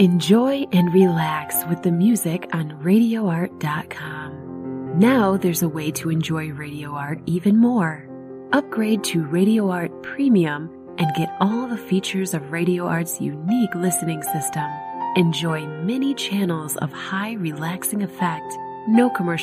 Enjoy and relax with the music on RadioArt.com. Now there's a way to enjoy Radio Art even more. Upgrade to Radio Art Premium and get all the features of Radio Art's unique listening system. Enjoy many channels of high relaxing effect, no commercial